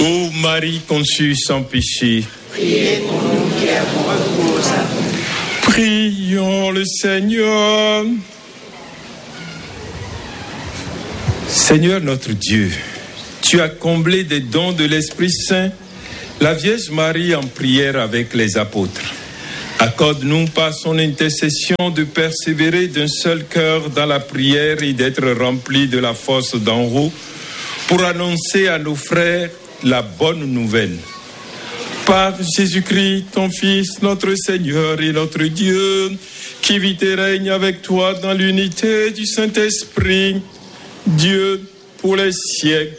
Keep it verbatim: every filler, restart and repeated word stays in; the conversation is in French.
Ô Marie conçue sans péché, priez pour nous qui avons recours à vous. Prions le Seigneur. Seigneur notre Dieu, tu as comblé des dons de l'Esprit Saint la Vierge Marie en prière avec les apôtres. Accorde-nous par son intercession de persévérer d'un seul cœur dans la prière et d'être remplis de la force d'en haut pour annoncer à nos frères la bonne nouvelle. Par Jésus-Christ, ton Fils, notre Seigneur et notre Dieu, qui vit et règne avec toi dans l'unité du Saint-Esprit, Dieu pour les siècles